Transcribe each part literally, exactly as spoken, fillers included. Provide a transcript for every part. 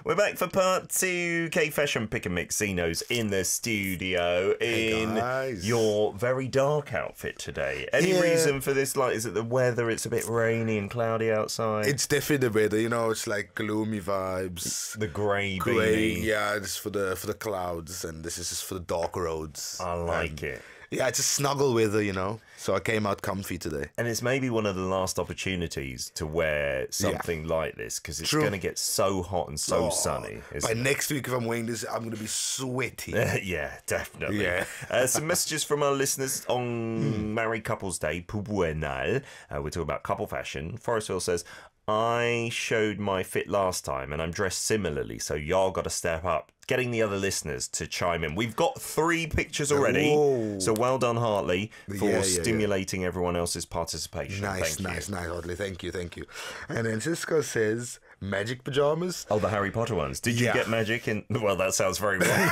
We're back for part two. K Fashion Pick and Mix. Zeno's in the studio in Hey your very dark outfit today. Any yeah. reason for this? Like, is it the weather? It's a bit rainy and cloudy outside. It's definitely the weather, you know. It's like gloomy vibes. The grey, Grey, beanie. yeah. It's for the for the clouds, and this is just for the dark roads. I like and, it. Yeah, it's a snuggle weather, you know. So I came out comfy today. And it's maybe one of the last opportunities to wear something yeah. like this because it's going to get so hot and so oh, sunny. By it? next week, if I'm wearing this, I'm going to be sweaty. Yeah, definitely. Yeah. uh, some messages from our listeners on mm. Married Couples Day. Pubuenal. Uh, we're talking about couple fashion. Forestville says, I showed my fit last time and I'm dressed similarly, so y'all got to step up. Getting the other listeners to chime in. We've got three pictures already, Whoa. So well done, Hartley, for yeah, yeah, stimulating yeah. everyone else's participation. Nice, thank nice, you. nice, Hartley. Thank you, thank you. And then Cisco says, magic pajamas. Oh, the Harry Potter ones. Did you yeah. get magic in? Well, that sounds very wrong.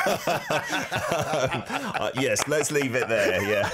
uh, yes, let's leave it there, yeah.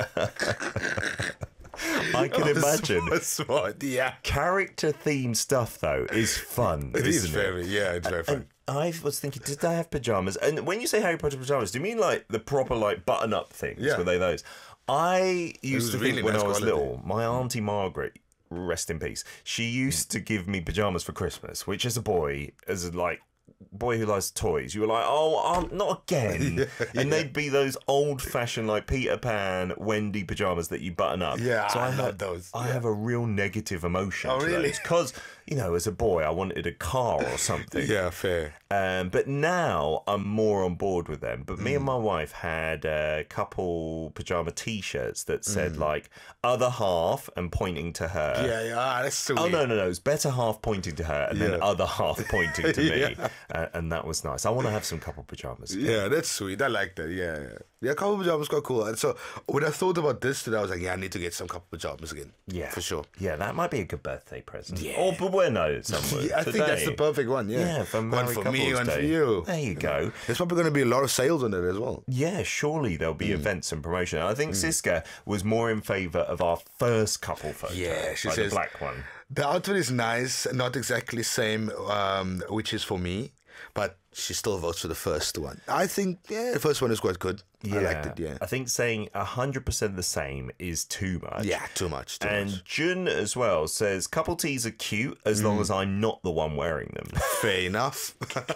I can oh, imagine. So smart, yeah. Character themed stuff though is fun. It is it? very, yeah, it's very fun. And I was thinking, did they have pajamas? And when you say Harry Potter pajamas, do you mean like the proper like button up things? Yeah. Were they those? I used to really think when nice I was quality. little, my auntie Margaret, rest in peace, she used to give me pajamas for Christmas, which as a boy, as a like. boy who likes toys, you were like, oh, um, not again. yeah, yeah. And they'd be those old-fashioned, like Peter Pan, Wendy pajamas that you button up. Yeah, so I, I had, love those. I yeah. have a real negative emotion. Oh, to really? Because, you know, as a boy, I wanted a car or something. Yeah, fair. Um, but now I'm more on board with them. But me mm. and my wife had a couple pajama T-shirts that said, mm. like, other half and pointing to her. Yeah, yeah, that's sweet. Oh, no, no, no. It's better half pointing to her and yeah. then other half pointing to me. yeah. uh, and that was nice. I want to have some couple pajamas. Again. Yeah, that's sweet. I like that. Yeah, yeah. Yeah, couple pajamas quite cool. And so when I thought about this today, I was like, yeah, I need to get some couple pajamas again. Yeah. For sure. Yeah, that might be a good birthday present. Yeah. Or bueno somewhere. yeah, I today. think that's the perfect one. Yeah. Yeah, for one for me, one Day. for you. There you go. There's probably going to be a lot of sales on it as well. Yeah, surely there'll be mm. events and promotion. I think mm. Siska was more in favour of our first couple photo. Yeah, she like says the black one. The outfit is nice, not exactly same, um, which is for me, but she still votes for the first one. I think, yeah, the first one is quite good. Yeah. I liked it, yeah. I think saying one hundred percent the same is too much. Yeah, too much, too and much. Jun as well says, couple tees are cute as mm. long as I'm not the one wearing them. Fair enough.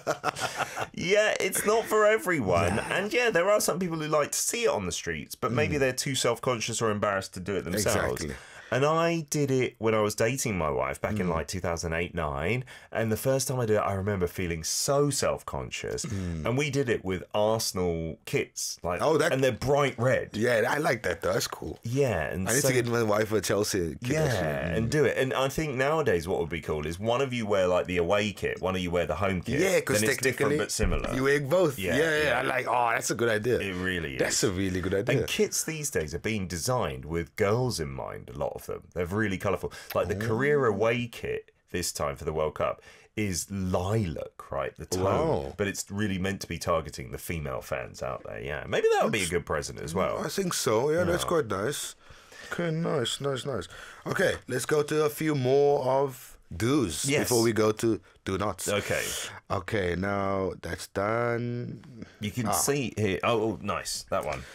Yeah, it's not for everyone. Yeah. And yeah, there are some people who like to see it on the streets, but maybe mm. they're too self-conscious or embarrassed to do it themselves. Exactly. And I did it when I was dating my wife back mm. in like two thousand eight, nine. And the first time I did it, I remember feeling so self-conscious. Mm. And we did it with Arsenal kits. Like, oh, that... And they're bright red. Yeah, I like that though. That's cool. Yeah. And I need so, to get my wife a Chelsea kit. Yeah, mm. and do it. And I think nowadays what would be cool is one of you wear like the away kit, one of you wear the home kit. Yeah, because it's different but similar. You wear both. Yeah, yeah, yeah, yeah. I like, oh, that's a good idea. It really is. That's a really good idea. And kits these days are being designed with girls in mind, a lot of them. They're really colourful. Like the oh. career away kit this time for the World Cup is lilac, right? The tone. Wow. But it's really meant to be targeting the female fans out there. Yeah. Maybe that would be a good present as well. I think so. Yeah, yeah. that's quite nice. Okay, nice, nice, nice. Okay, let's go to a few more of do's yes. before we go to do nots. Okay. Okay, now that's done. You can ah. see here. Oh, oh, nice. That one.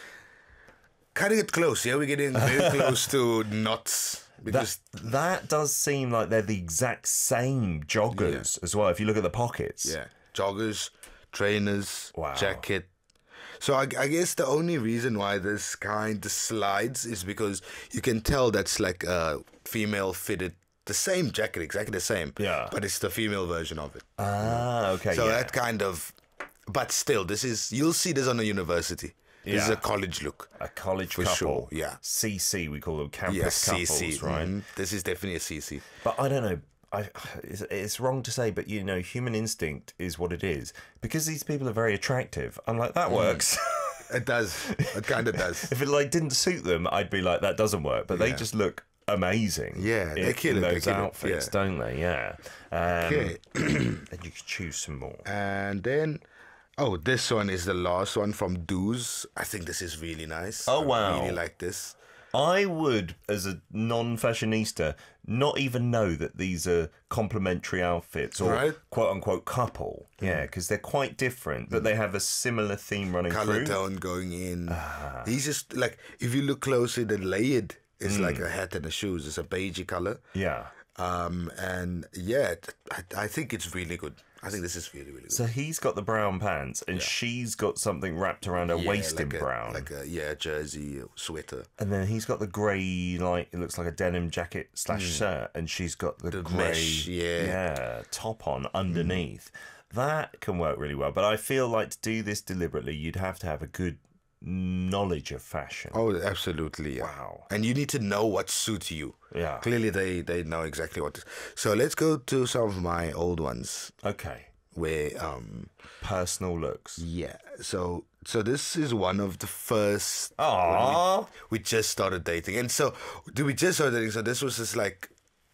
Cutting it close, yeah? We're getting very close to knots. Because that, that does seem like they're the exact same joggers yeah. as well, if you look at the pockets. Yeah. Joggers, trainers, wow. jacket. So I, I guess the only reason why this kind of slides is because you can tell that's like a female fitted, the same jacket, exactly the same. Yeah. But it's the female version of it. Ah, okay. So yeah. that kind of, but still, this is, you'll see this on a university. This yeah. is a college look. A college for couple. Sure, yeah. C C, we call them campus yeah, couples, C C. right? Mm-hmm. This is definitely a C C. But I don't know. I, it's, it's wrong to say, but you know, human instinct is what it is. Because these people are very attractive, I'm like, that mm. works. It does. It kind of does. If it like didn't suit them, I'd be like, that doesn't work. But yeah. they just look amazing. Yeah, they kill in it. those they outfits, yeah. don't they? Yeah. Um, okay. And you can choose some more. And then, oh, this one is the last one from Do's. I think this is really nice. Oh, wow. I really like this. I would, as a non-fashionista, not even know that these are complementary outfits or Right. quote-unquote couple. Yeah, because they're quite different, but they have a similar theme running Color through. tone going in. Ah. He's just like, if you look closely, the layered is like a hat and a shoes. It's a beigey color. Yeah. Um, and yeah, it- I, I think it's really good. I think this is really, really good. So he's got the brown pants, and she's got something wrapped around her Yeah, waist like in a, brown. Like a, yeah, jersey or sweater. And then he's got the grey, like, it looks like a denim jacket slash shirt, and she's got the, The grey mesh, yeah. yeah, top on underneath. That can work really well. But I feel like to do this deliberately, you'd have to have a good knowledge of fashion. Oh, absolutely. Yeah. Wow. And you need to know what suits you. Yeah. Clearly, they, they know exactly what. To, so let's go to some of my old ones Okay. where, um, Personal looks. yeah. So so this is one of the first. Aww. We just started dating, and so do we just started dating? So this was just like,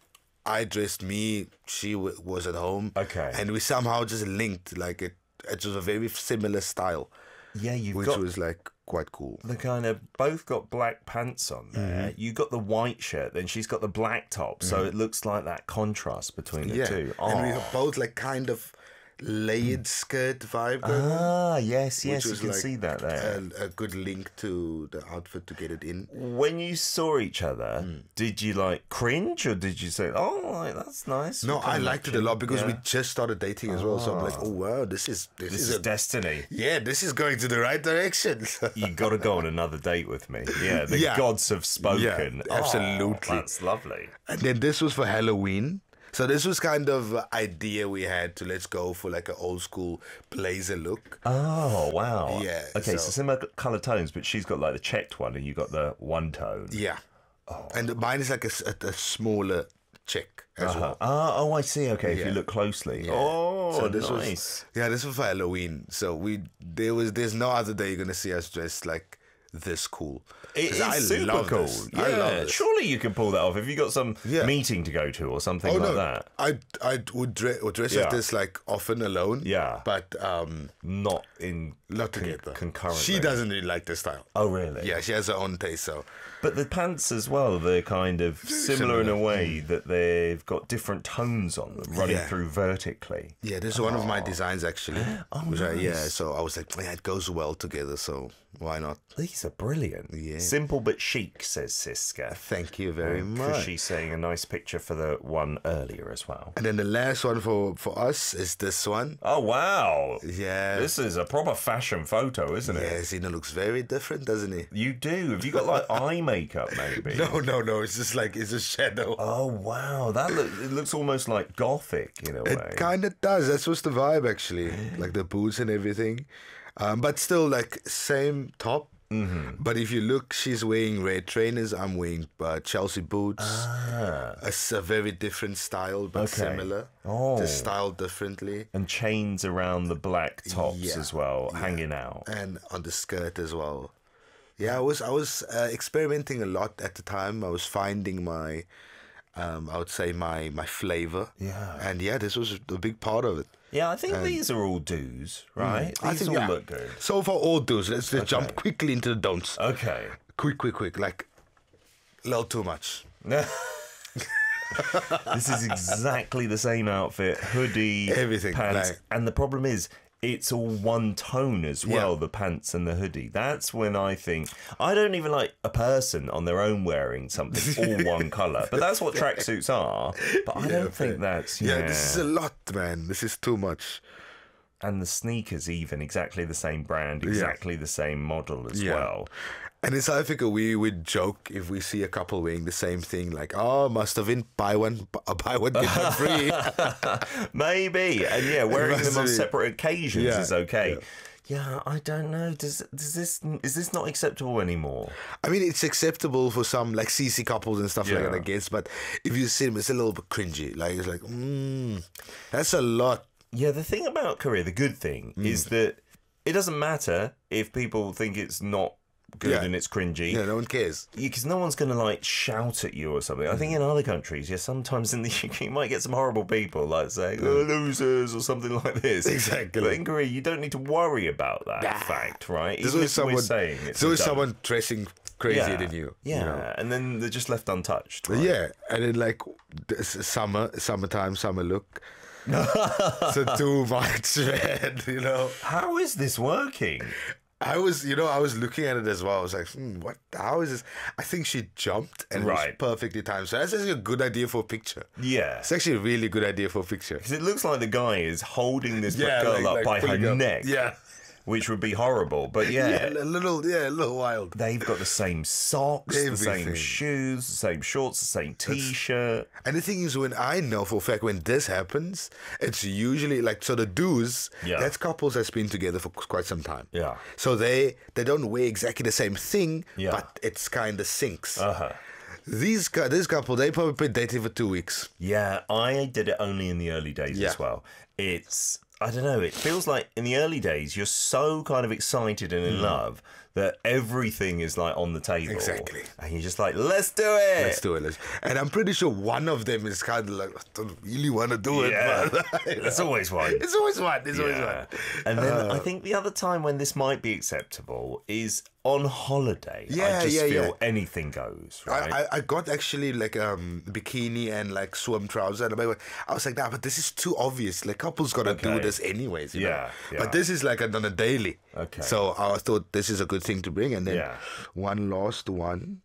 I dressed me, she w- was at home. Okay. And we somehow just linked. Like it, it was a very similar style, Yeah, you've which got was like quite cool. the kind of both got black pants on there. Mm-hmm. You got the white shirt, then she's got the black top, so it looks like that contrast between the Yeah, two. and we Aw. have both like kind of layered skirt vibe going on. Ah, yes, Which yes, you was can like see that there. A, a good link to the outfit to get it in. When you saw each other, Hmm. did you like cringe or did you say, "Oh, like, that's nice"? No, We're kinda I liked it a matching." lot because we Yeah. just started dating as well. So I'm like, oh wow, this is this, This is, is a, destiny. yeah, this is going to the right direction. You got to go on another date with me. Yeah, the Yeah. gods have spoken. Yeah, Oh, absolutely. that's lovely. And then this was for Halloween. So this was kind of a idea we had to let's go for like an old school blazer look. Oh wow. Yeah, Okay, so, so- similar color tones, but she's got like the checked one, and you got the one tone. Yeah. And mine is like a, s- a- a smaller check as Uh-huh. well. Ah, oh, I see. Okay, if you Yeah. look closely. Yeah. Oh, so this nice. was yeah, this was for Halloween. So we there was there's no other day you're gonna see us dressed like this cool. It 'Cause is I super love cool. this. Yeah, I love this. surely you can pull that off if you got some Yeah. meeting to go to or something Oh like no, that. I I would dress, would dress Yeah. like this like often alone. Yeah. but um, Not in not con- together. concurrently. She doesn't really like this style. Oh, really? Yeah, she has her own taste. So But the pants as well, they're kind of similar, in a similar. way that they've got different tones on them running Yeah. through vertically. yeah, this is one of my designs actually. Oh, which I, yeah, nice. so I was like, yeah, it goes well together. So why not? These are brilliant. Yeah. Simple but chic, says Siska. Thank you very Because much. she's saying a nice picture for the one earlier as well. And then the last one for for us is this one. Oh, wow. Yeah. This is a proper fashion photo, isn't Yeah, it? Zena looks very different, doesn't he? You do. Have you got like eye makeup, maybe? No, no, no. It's just like it's a shadow. Oh, wow. That look, it looks almost like gothic in a way. It kind of does. That's what's the vibe, actually. Like the boots and everything. Um, but still, like, same top. Mm-hmm. But if you look, she's wearing red trainers. I'm wearing uh, Chelsea boots. Ah. It's a very different style, but Okay. similar. Oh. Just styled differently. And chains around the black tops Yeah. as well, hanging out. And on the skirt as well. Yeah, I was I was uh, experimenting a lot at the time. I was finding my, um, I would say my my flavor. Yeah. And yeah, this was a big part of it. Yeah, I think these are all do's, right? These I think all yeah. look good. So far, all do's. Let's just jump quickly into the don'ts. Okay. Quick, quick, quick. Like, a little too much. This is exactly the same outfit, hoodie, Everything, pants, like- and the problem is it's all one tone as well. Yeah. The pants and the hoodie. That's when I think I don't even like a person on their own wearing something all one color. But that's what tracksuits are. But I don't think that's yeah. Yeah, this is a lot, man. This is too much. And the sneakers, even exactly the same brand, exactly the same model as Yeah. well. And in South Africa, we would joke if we see a couple wearing the same thing, like, oh, must have been buy one, bu- buy one, get one free. Maybe, and yeah, wearing must them on be. separate occasions Yeah, is okay. yeah. Yeah, I don't know. Does does this is this not acceptable anymore? I mean, it's acceptable for some, like, C C couples and stuff like Yeah. that, I guess. But if you see them, it's a little bit cringy. Like, it's like, mm, that's a lot. Yeah, the thing about Korea, the good thing Mm. is that it doesn't matter if people think it's not good Yeah. and it's cringy. Yeah, no one cares. Because no one's going to like shout at you or something. I think in other countries, yeah, sometimes in the U K, you might get some horrible people like saying, oh, losers or something like this. Exactly. But in Korea, you don't need to worry about that fact, right? There's Even always if we're someone, saying it's there's always a don't. someone dressing crazier yeah. than you. Yeah, you know? and then they're just left untouched. Right? Yeah, and then like this summer, summertime, summer look. So too much, man. You know. How is this working? I was, you know, I was looking at it as well. I was like, hmm, what? How is this? I think she jumped and it Right. was perfectly timed. So that's actually a good idea for a picture. Yeah. It's actually a really good idea for a picture. Because it looks like the guy is holding this Yeah, girl like- up like by her pulling up. neck. Yeah. Which would be horrible. But yeah, Yeah, a little, yeah, a little wild. they've got the same socks, the same Everything. shoes, the same shorts, the same t-shirt. And the thing is, when I know for a fact when this happens, it's usually like, so the dudes, Yeah. that's couples that's been together for quite some time. Yeah. So they they don't wear exactly the same thing, Yeah. but it's kind of syncs. Uh-huh. These cou- this couple, they probably been dating for two weeks. Yeah, I did it only in the early days Yeah. as well. It's, I don't know, it feels like in the early days, you're so kind of excited and in love that everything is like on the table. Exactly. And you're just like, let's do it. Let's do it. Let's, and I'm pretty sure one of them is kind of like, I don't really want to do it. Yeah. But, There's always one. It's always one. It's always Yeah. one. And then Uh, I think the other time when this might be acceptable is on holiday. Yeah, I just yeah, feel yeah. anything goes, right? I, I, I got actually like um bikini and like swim trousers and I I was like, nah, but this is too obvious. Like couples gotta do Okay. this anyways, you know? Yeah, yeah. But this is like on a daily. Okay. So I thought this is a good thing to bring. And then Yeah. one last one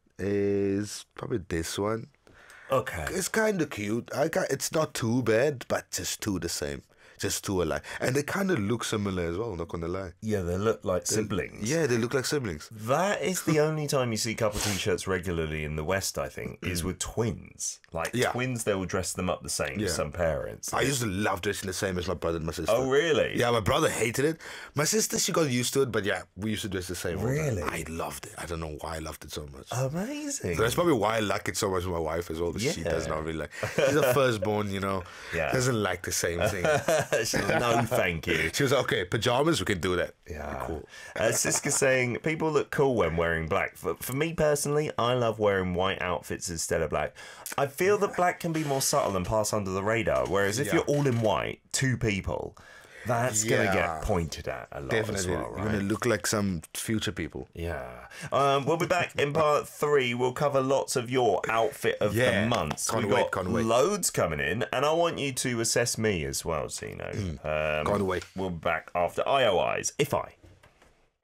is probably this one. okay. It's kind of cute. I ca It's not too bad, but just two the same. Just two alike. And they kind of look similar as well, not gonna lie. Yeah, they look like siblings. Yeah, they look like siblings. That is the only time you see couple t-shirts regularly in the West, I think, is with twins. Like Yeah. twins, they will dress them up the same Yeah. as some parents. I used to love dressing the same as my brother and my sister. Oh, really? Yeah, my brother hated it. My sister, she got used to it, but yeah, we used to dress the same. all the time. Really? I loved it. I don't know why I loved it so much. Amazing. That's probably why I like it so much with my wife as well. But she Yeah. does not really like. She's a firstborn, you know. Yeah. Doesn't like the same thing. She's like, no, thank you. She was like, okay, pajamas, we can do that. Yeah. Cool. Uh, Siska's saying people look cool when wearing black. For, for me personally, I love wearing white outfits instead of black. I feel that black can be more subtle and pass under the radar. Whereas if Yeah. you're all in white, two people, that's gonna Yeah. get pointed at a lot Definitely. as well, You're right? going to look like some future people. Yeah. Um, we'll be back in part three. We'll cover lots of your outfit of Yeah. the month. Can't We've wait, got can't wait. loads coming in, and I want you to assess me as well, Zeno. Um, Can't wait. We'll be back after I O Is, if I